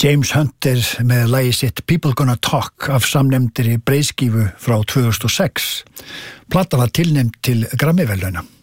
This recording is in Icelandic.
James Hunt með lagið sitt People Gonna Talk af samnefndri breiðskífu frá 2006. Platan var tilnefnd til Grammy-verðlauna.